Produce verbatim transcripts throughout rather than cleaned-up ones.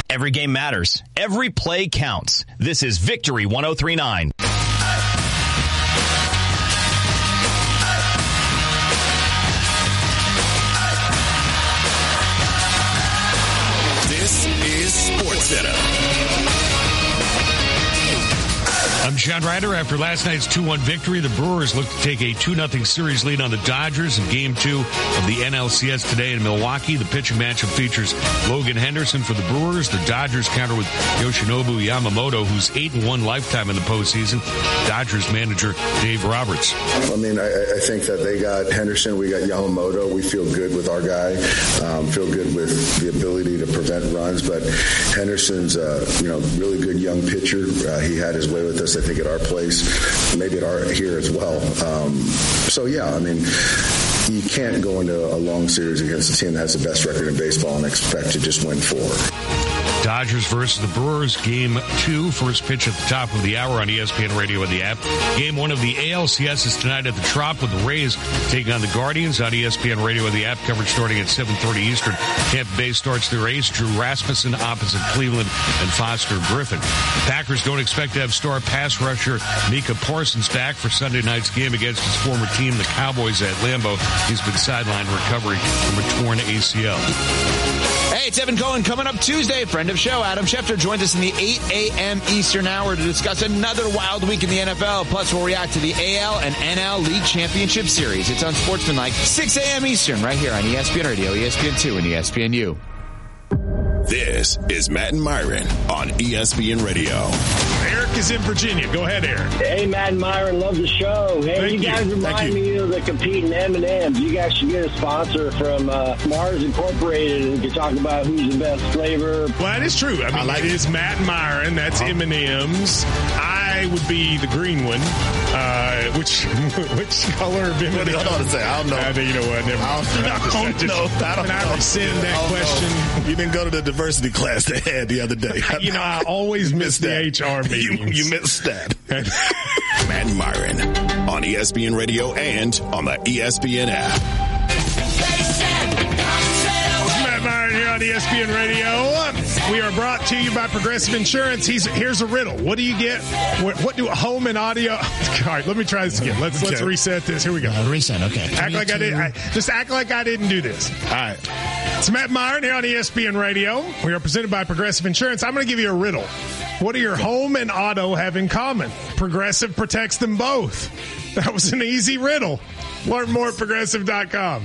Every game matters. Every play counts. This is Victory one oh three point nine. This is SportsCenter. I'm John Ryder. After last night's two one victory, the Brewers look to take a two nothing series lead on the Dodgers in Game two of the N L C S today in Milwaukee. The pitching matchup features Logan Henderson for the Brewers. The Dodgers counter with Yoshinobu Yamamoto, who's eight and one lifetime in the postseason. Dodgers manager Dave Roberts. I mean, I, I think that they got Henderson, we got Yamamoto. We feel good with our guy. Um, feel good with the ability to prevent runs. But Henderson's, uh, you know, really good young pitcher. Uh, he had his way with us, I think, at our place, maybe at our here as well. Um, so, yeah, I mean, you can't go into a long series against a team that has the best record in baseball and expect to just win four. Dodgers versus the Brewers, Game two, first pitch at the top of the hour on E S P N Radio and the app. Game one of the A L C S is tonight at the Trop with the Rays taking on the Guardians on E S P N Radio and the app. Coverage starting at seven thirty Eastern. Tampa Bay starts the race. Drew Rasmussen opposite Cleveland and Foster Griffin. Packers don't expect to have star pass rusher Micah Parsons back for Sunday night's game against his former team, the Cowboys, at Lambeau. He's been sidelined recovering from a torn A C L. Hey, it's Evan Cohen coming up Tuesday. Friend of show, Adam Schefter, joins us in the eight a.m. Eastern hour to discuss another wild week in the N F L. Plus, we'll react to the A L and N L League Championship Series. It's on Sportsmanlike, six a.m. Eastern, right here on E S P N Radio, E S P N two, and E S P N U. This is Matt and Myron on E S P N Radio. Eric is in Virginia. Go ahead, Eric. Hey, Matt and Myron, love the show. Hey, Thank you guys you. remind me of the competing M and M's. You guys should get a sponsor from uh, Mars Incorporated and we can talk about who's the best flavor. Well, that is true. I mean, I like it is Matt and Myron. That's uh-huh. M and M's. I would be the green one. Uh, which which color of M and M's? What do you want to say? I don't know. I think you know what. Never I don't, I don't just, know. I don't Can I know. rescind that question? Know. You didn't go to the diversity class they had the other day. You know, I always miss the H R meetings. You, you missed that. Matt and Myron on E S P N Radio and on the E S P N app. Matt Myron here on E S P N Radio. We are brought to you by Progressive Insurance. He's, here's a riddle. What do you get? What, what do home and audio? All right, let me try this again. Let's okay. let's reset this. Here we go. Uh, reset. Okay. Act Three, like two. I did. I, just act like I didn't do this. All right. It's Matt Myron here on E S P N Radio. We are presented by Progressive Insurance. I'm going to give you a riddle. What do your home and auto have in common? Progressive protects them both. That was an easy riddle. Learn more at progressive dot com.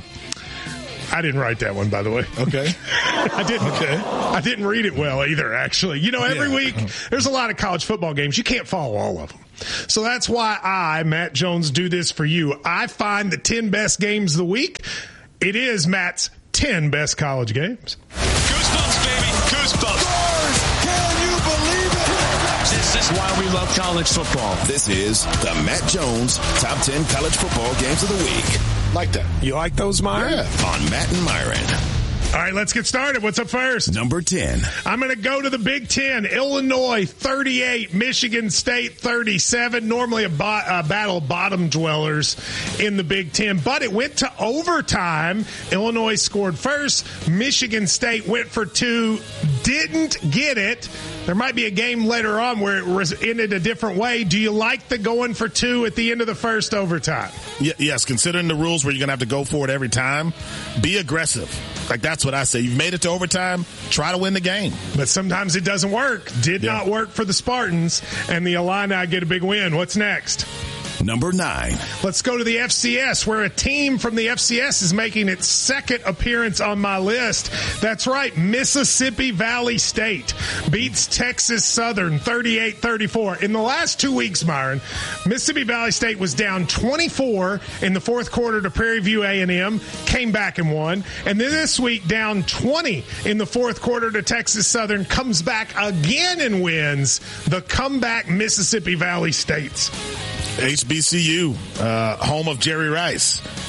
I didn't write that one, by the way. Okay. I didn't. Okay. I didn't read it well either, actually. You know, every yeah. week there's a lot of college football games. You can't follow all of them. So that's why I, Matt Jones, do this for you. I find the ten best games of the week. It is Matt's ten best college games. Goosebumps, baby. Goosebumps. Can you believe it? This is why we love college football. This is the Matt Jones Top ten College Football Games of the Week. Like that. You like those, Myron? Yeah. On Matt and Myron. All right, let's get started. What's up first? Number ten. I'm going to go to the Big Ten. Illinois, thirty-eight. Michigan State, thirty-seven. Normally a, bo- a battle of bottom dwellers in the Big Ten. But it went to overtime. Illinois scored first. Michigan State went for two. Didn't get it. There might be a game later on where it was ended a different way. Do you like the going for two at the end of the first overtime? Y- yes, considering the rules where you're going to have to go for it every time, be aggressive. Like, that's what I say. You've made it to overtime. Try to win the game. But sometimes it doesn't work. Did yeah. not work for the Spartans, and the Illini get a big win. What's next? Number nine. Let's go to the F C S, where a team from the F C S is making its second appearance on my list. That's right. Mississippi Valley State beats Texas Southern thirty-eight thirty-four. In the last two weeks, Myron, Mississippi Valley State was down twenty-four in the fourth quarter to Prairie View A and M, came back and won. And then this week, down twenty in the fourth quarter to Texas Southern, comes back again and wins. The comeback Mississippi Valley States. H B C U, uh, home of Jerry Rice.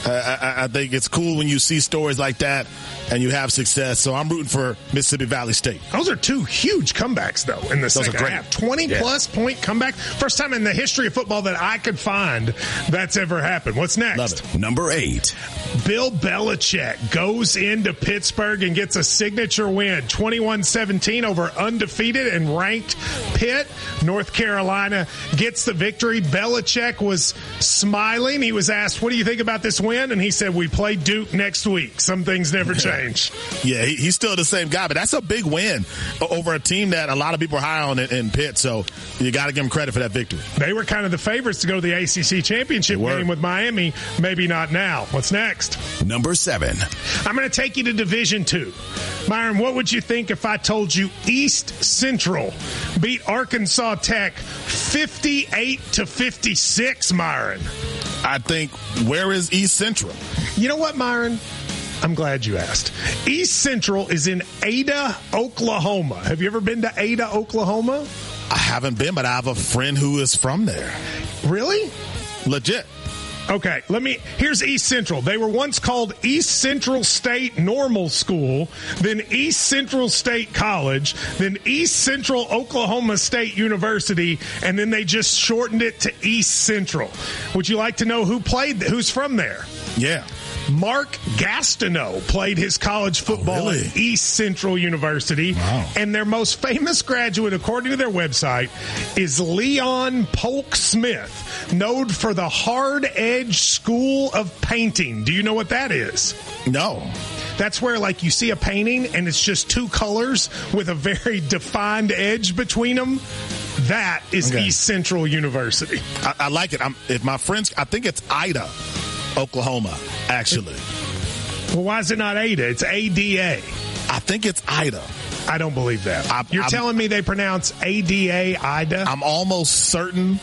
Uh, I, I think it's cool when you see stories like that and you have success. So I'm rooting for Mississippi Valley State. Those are two huge comebacks, though, in the Those second are great. half. twenty-plus yeah. point comeback. First time in the history of football that I could find that's ever happened. What's next? Love it. Number eight. Bill Belichick goes into Pittsburgh and gets a signature win, twenty-one seventeen over undefeated and ranked Pitt. North Carolina gets the victory. Belichick was smiling. He was asked, what do you think about this win? And he said, we play Duke next week. Some things never change. Yeah, he, he's still the same guy, but that's a big win over a team that a lot of people are high on in, in Pitt, so you got to give him credit for that victory. They were kind of the favorites to go to the A C C championship game with Miami. Maybe not now. What's next? Number seven. I'm going to take you to Division Two. Myron, what would you think if I told you East Central beat Arkansas Tech fifty-eight to fifty-six, Myron? I think, where is East Central? You know what, Myron? I'm glad you asked. East Central is in Ada, Oklahoma. Have you ever been to Ada, Oklahoma? I haven't been, but I have a friend who is from there. Really? Legit. Okay, let me, here's East Central. They were once called East Central State Normal School, then East Central State College, then East Central Oklahoma State University, and then they just shortened it to East Central. Would you like to know who played, who's from there? Yeah. Mark Gastineau played his college football oh, really? at East Central University. Wow. And their most famous graduate, according to their website, is Leon Polk Smith, known for the Hard Edge School of Painting. Do you know what that is? No. That's where, like, you see a painting and it's just two colors with a very defined edge between them. That is okay. East Central University. I, I like it. I'm, if my friends, I think it's Ida, Oklahoma, actually. Well, why is it not Ada? It's A D A. I think it's Ida. I don't believe that. I, You're I'm, telling me they pronounce A D A, Ida? I'm almost certain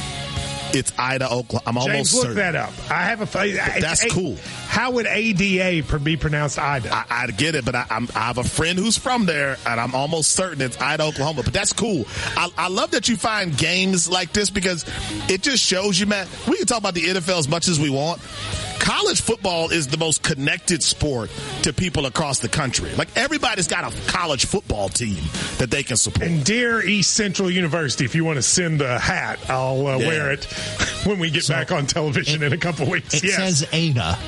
it's Ida, Oklahoma. I'm James, almost look certain. that up. I have a. That's a, cool. How would A D A be pronounced Ida? I, I get it, but I, I'm, I have a friend who's from there, and I'm almost certain it's Ida, Oklahoma. But that's cool. I, I love that you find games like this because it just shows you, man. We can talk about the N F L as much as we want. College football is the most connected sport to people across the country. Like, everybody's got a college football team that they can support. And dear East Central University, if you want to send a hat, I'll uh, yeah. wear it when we get so back on television it, in a couple weeks. It yes. says Ada.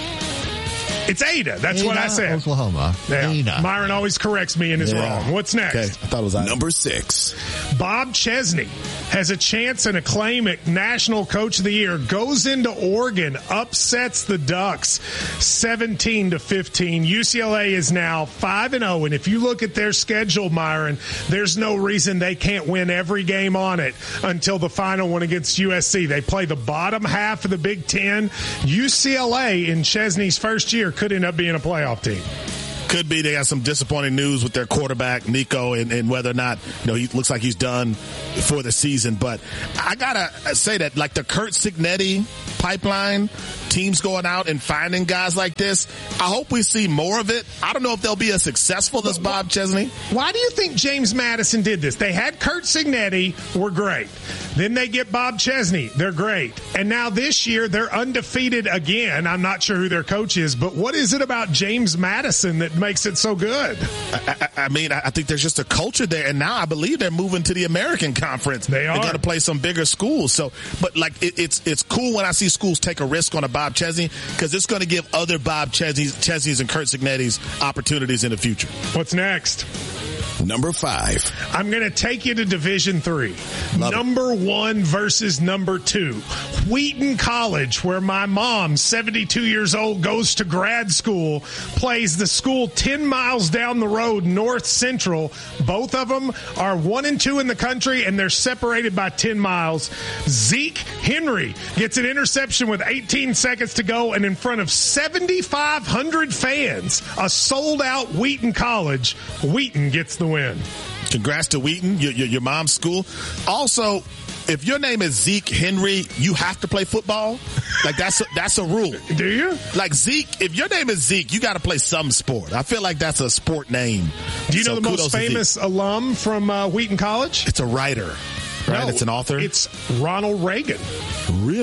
It's Ada. That's Ada, what I said. Oklahoma. Yeah. Ada. Myron always corrects me and is yeah. wrong. What's next? Okay. I thought it was Ada. Number six. Bob Chesney has a chance and a claim at National Coach of the Year. Goes into Oregon, upsets the Ducks seventeen to fifteen. U C L A is now five and oh, and if you look at their schedule, Myron, there's no reason they can't win every game on it until the final one against U S C. They play the bottom half of the Big Ten. U C L A in Chesney's first year could end up being a playoff team. Could be. They got some disappointing news with their quarterback, Nico, and, and whether or not, you know, he looks like he's done for the season. But I got to say that, like, the Curt Cignetti pipeline, teams going out and finding guys like this, I hope we see more of it. I don't know if they'll be as successful as Bob Chesney. Why do you think James Madison did this? They had Curt Cignetti, were great. Then they get Bob Chesney, they're great. And now this year, they're undefeated again. I'm not sure who their coach is, but what is it about James Madison that makes it so good? I, I, I mean, I think there's just a culture there, and now I believe they're moving to the American Conference. They are. They're going to play some bigger schools. So, but like, it, it's it's cool when I see schools take a risk on a Bob Chesney because it's going to give other Bob Chesneys, Chesneys and Curt Cignetti's opportunities in the future. What's next? Number five. I'm going to take you to Division Three. Love number it. one versus number two. Wheaton College, where my mom, seventy-two years old, goes to grad school, plays the school ten miles down the road, North Central. Both of them are one and two in the country, and they're separated by ten miles. Zeke Henry gets an interception with eighteen seconds to go, and in front of seventy-five hundred fans, a sold-out Wheaton College, Wheaton gets the win. Congrats to Wheaton, your, your, your mom's school. Also, if your name is Zeke Henry, you have to play football. Like, that's a, that's a rule. Do you? Like, Zeke, if your name is Zeke, you got to play some sport. I feel like that's a sport name. Do you so know the most famous alum from uh, Wheaton College? It's a writer, right? No, it's an author? It's Ronald Reagan. Really?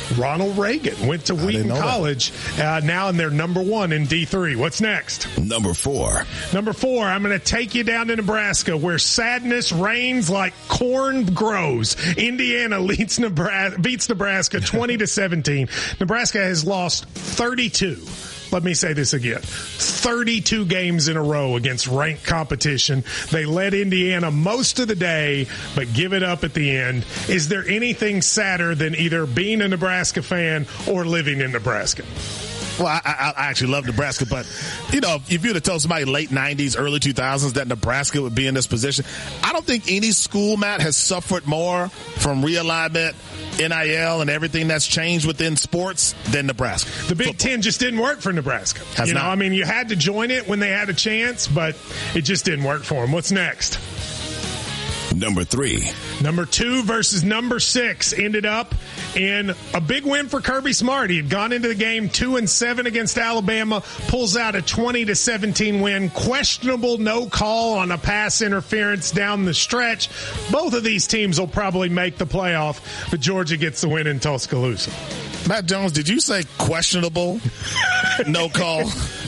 Ronald Reagan went to Wheaton College, uh, now and they're number one in D three. What's next? Number four. Number four, I'm going to take you down to Nebraska, where sadness reigns like corn grows. Indiana leads Nebraska, beats Nebraska twenty to seventeen. Nebraska has lost thirty-two. Let me say this again. thirty-two games in a row against ranked competition. They led Indiana most of the day, but give it up at the end. Is there anything sadder than either being a Nebraska fan or living in Nebraska? Well, I, I, I actually love Nebraska, but, you know, if you'd have told somebody late nineties, early two thousands that Nebraska would be in this position, I don't think any school, Matt, has suffered more from realignment, N I L, and everything that's changed within sports than Nebraska. The Big Football. Ten just didn't work for Nebraska. Has you know, not. I mean, you had to join it when they had a chance, but it just didn't work for them. What's next? Number three. Number two versus number six ended up in a big win for Kirby Smart. He had gone into the game two and seven against Alabama, pulls out a twenty to seventeen win. Questionable no call on a pass interference down the stretch. Both of these teams will probably make the playoff, but Georgia gets the win in Tuscaloosa. Matt Jones, did you say questionable no call?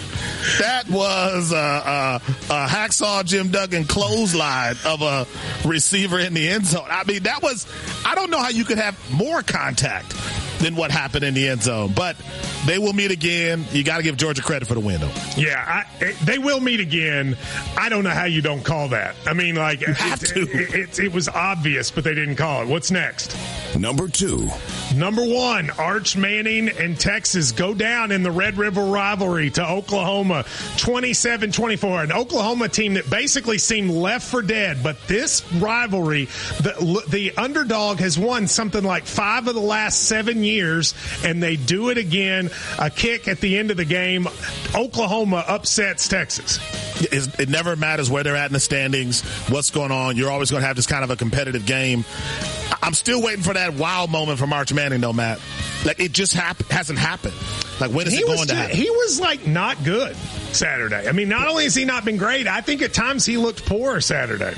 That was a, a, a hacksaw Jim Duggan clothesline of a receiver in the end zone. I mean, that was, I don't know how you could have more contact than what happened in the end zone. But they will meet again. You got to give Georgia credit for the win, though. Yeah, I, they will meet again. I don't know how you don't call that. I mean, like, you have it, to. It, it, it was obvious, but they didn't call it. What's next? Number two. Number one, Arch Manning and Texas go down in the Red River rivalry to Oklahoma, twenty-seven twenty-four. An Oklahoma team that basically seemed left for dead, but this rivalry, the, the underdog has won something like five of the last seven years, and they do it again. A kick at the end of the game. Oklahoma upsets Texas. It never matters where they're at in the standings, what's going on. You're always going to have this kind of a competitive game. I'm still waiting for that wow moment from Arch Manning, though, Matt. Like, it just hap- hasn't happened. Like, when is he it going was, to happen? He was, like, not good Saturday. I mean, not only has he not been great, I think at times he looked poor Saturday.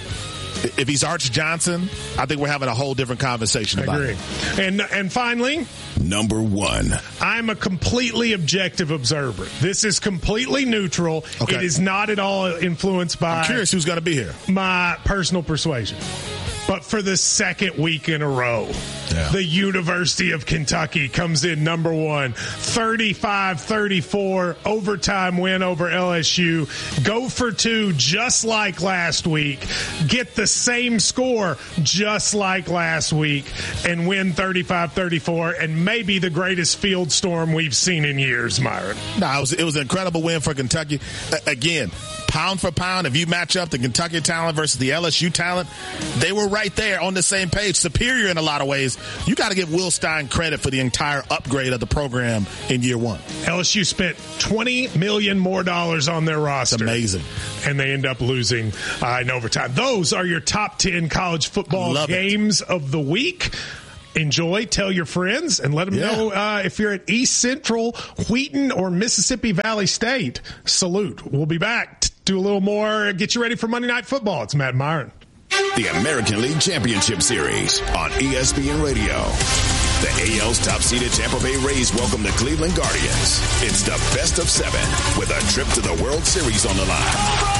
If he's Arch Johnson, I think we're having a whole different conversation about it. I agree. And, and finally, number one. I'm a completely objective observer. This is completely neutral. Okay. It is not at all influenced by... I'm curious who's going to be here. ...my personal persuasion. But for the second week in a row, yeah. the University of Kentucky comes in number one, thirty-five thirty-four, overtime win over L S U. Go for two, just like last week. Get the same score, just like last week, and win thirty-five thirty-four, and maybe the greatest field storm we've seen in years, Myron. No, it was, it was an incredible win for Kentucky. A- again, pound for pound, if you match up the Kentucky talent versus the L S U talent, they were right there on the same page, superior in a lot of ways. You got to give Will Stein credit for the entire upgrade of the program in year one. L S U spent twenty million dollars more dollars on their roster. It's amazing. And they end up losing uh, in overtime. Those are your top ten college football games it. of the week. Enjoy, tell your friends, and let them yeah. know uh, if you're at East Central, Wheaton, or Mississippi Valley State. Salute. We'll be back to do a little more, get you ready for Monday Night Football. It's Matt Myron. The American League Championship Series on E S P N Radio. The A L's top-seeded Tampa Bay Rays welcome the Cleveland Guardians. It's the best of seven with a trip to the World Series on the line.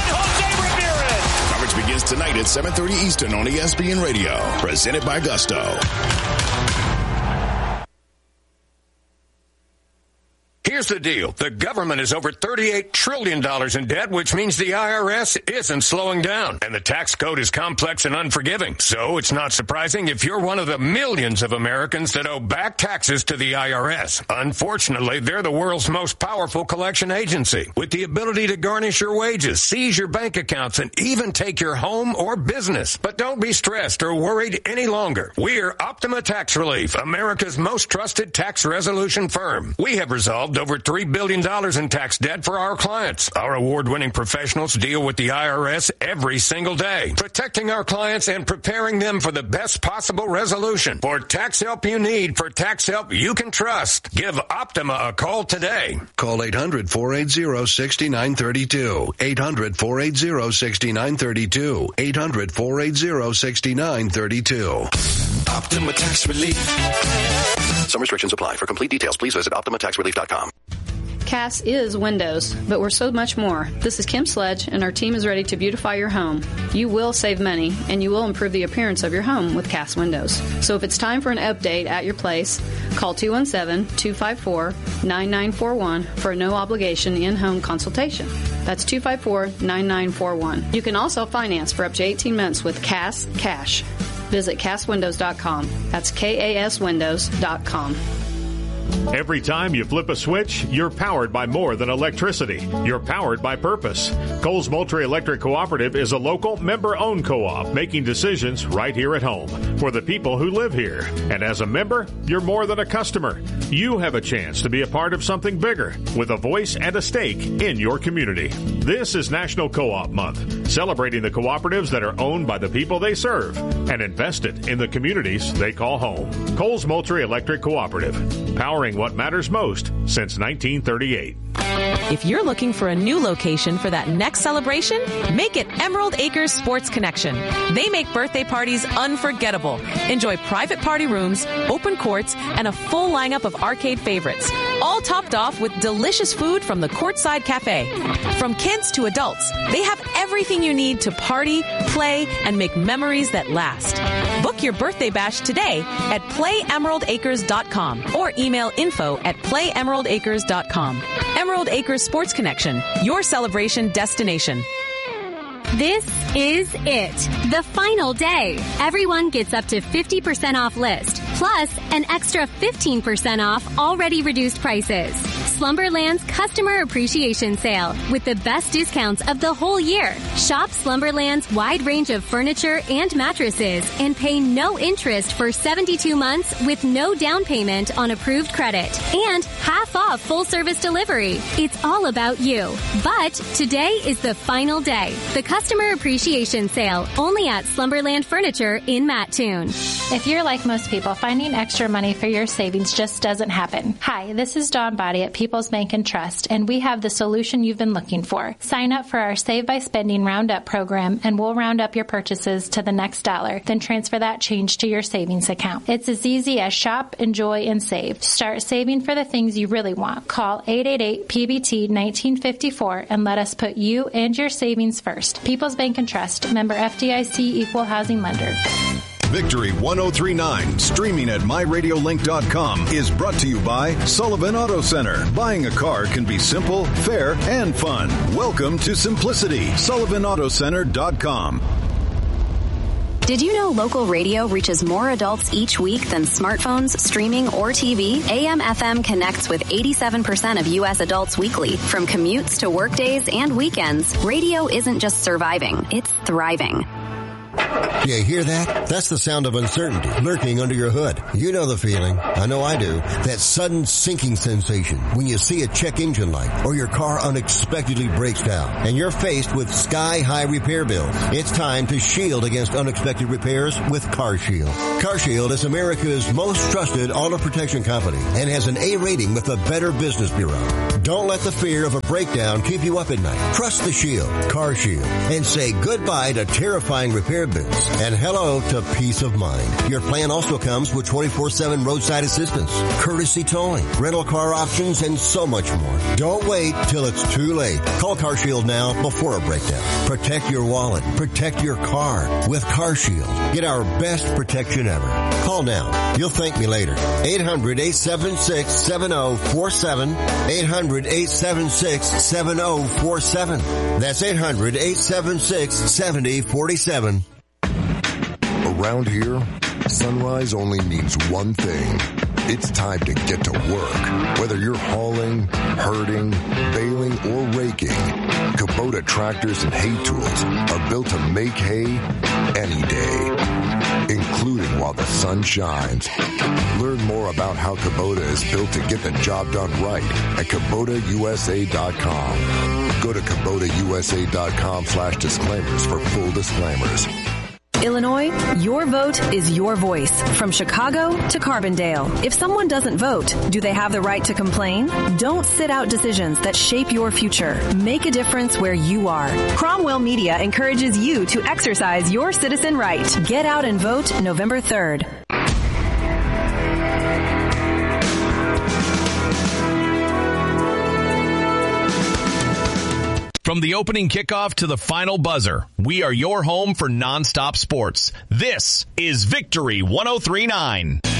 Coverage begins tonight at seven thirty Eastern on E S P N Radio. Presented by Gusto. Here's the deal. The government is over thirty-eight trillion dollars in debt, which means the I R S isn't slowing down. And the tax code is complex and unforgiving. So it's not surprising if you're one of the millions of Americans that owe back taxes to the I R S. Unfortunately, they're the world's most powerful collection agency, with the ability to garnish your wages, seize your bank accounts, and even take your home or business. But don't be stressed or worried any longer. We're Optima Tax Relief, America's most trusted tax resolution firm. We have resolved over three billion dollars in tax debt for our clients. Our award-winning professionals deal with the I R S every single day, protecting our clients and preparing them for the best possible resolution. For tax help you need, for tax help you can trust, give Optima a call today. Call eight hundred, four eight zero, six nine three two. eight hundred, four eight zero, six nine three two. eight hundred, four eight zero, six nine three two. Optima Tax Relief. Some restrictions apply. For complete details, please visit Optima Tax Relief dot com. Cass is Windows, but we're so much more. This is Kim Sledge, and our team is ready to beautify your home. You will save money, and you will improve the appearance of your home with Cass Windows. So if it's time for an update at your place, call two one seven, two five four, nine nine four one for a no-obligation in-home consultation. That's two five four, nine nine four one. You can also finance for up to eighteen months with Cass Cash. Visit Cass Windows dot com. That's K A S Windows dot com. Every time you flip a switch, you're powered by more than electricity. You're powered by purpose. Coles Moultrie Electric Cooperative is a local, member-owned co-op making decisions right here at home for the people who live here. And as a member, you're more than a customer. You have a chance to be a part of something bigger with a voice and a stake in your community. This is National Co-op Month, celebrating the cooperatives that are owned by the people they serve and invested in the communities they call home. Coles Moultrie Electric Cooperative, powering what matters most since nineteen thirty-eight. If you're looking for a new location for that next celebration, make it Emerald Acres Sports Connection. They make birthday parties unforgettable. Enjoy private party rooms, open courts, and a full lineup of arcade favorites, all topped off with delicious food from the Courtside Cafe. From kids to adults, they have everything you need to party, play, and make memories that last. Book your birthday bash today at play emerald acres dot com or email info at play emerald acres dot com. Emerald Acres Sports Connection, your celebration destination. This is it. The final day. Everyone gets up to fifty percent off list, plus an extra fifteen percent off already reduced prices. Slumberland's Customer Appreciation Sale with the best discounts of the whole year. Shop Slumberland's wide range of furniture and mattresses and pay no interest for seventy-two months with no down payment on approved credit and half off full service delivery. It's all about you. But today is the final day. The Customer Appreciation Sale only at Slumberland Furniture in Mattoon. If you're like most people, finding extra money for your savings just doesn't happen. Hi, this is Dawn Body at People's Bank and Trust, and we have the solution you've been looking for. Sign up for our Save by Spending Roundup program, and we'll round up your purchases to the next dollar, then transfer that change to your savings account. It's as easy as shop, enjoy, and save. Start saving for the things you really want. Call eight eight eight P B T nineteen fifty-four and let us put you and your savings first. People's Bank and Trust, member F D I C, equal housing lender. Victory one oh three point nine, streaming at my radio link dot com, is brought to you by Sullivan Auto Center. Buying a car can be simple, fair, and fun. Welcome to simplicity. Sullivan Auto Center dot com. Did you know local radio reaches more adults each week than smartphones, streaming, or T V? A M F M connects with eighty-seven percent of U S adults weekly. From commutes to workdays and weekends, radio isn't just surviving, it's thriving. You hear that? That's the sound of uncertainty lurking under your hood. You know the feeling. I know I do. That sudden sinking sensation when you see a check engine light or your car unexpectedly breaks down and you're faced with sky-high repair bills. It's time to shield against unexpected repairs with CarShield. CarShield is America's most trusted auto protection company and has an A rating with the Better Business Bureau. Don't let the fear of a breakdown keep you up at night. Trust the Shield, CarShield, and say goodbye to terrifying repair bills and hello to peace of mind. Your plan also comes with twenty-four seven roadside assistance, courtesy towing, rental car options, and so much more. Don't wait till it's too late. Call CarShield now before a breakdown. Protect your wallet. Protect your car with CarShield. Get our best protection ever. Call now. You'll thank me later. eight hundred, eight seven six, seven oh four seven. eight hundred, eight seven six, seven oh four seven. That's eight hundred, eight seven six, seven oh four seven. Around here, sunrise only means one thing. It's time to get to work. Whether you're hauling, herding, baling, or raking, Kubota tractors and hay tools are built to make hay any day, including while the sun shines. Learn more about how Kubota is built to get the job done right at Kubota U S A dot com. Go to Kubota U S A dot com slash disclaimers for full disclaimers. Illinois, your vote is your voice. From Chicago to Carbondale. If someone doesn't vote, do they have the right to complain? Don't sit out decisions that shape your future. Make a difference where you are. Cromwell Media encourages you to exercise your citizen right. Get out and vote November third. From the opening kickoff to the final buzzer, we are your home for nonstop sports. This is Victory one oh three point nine.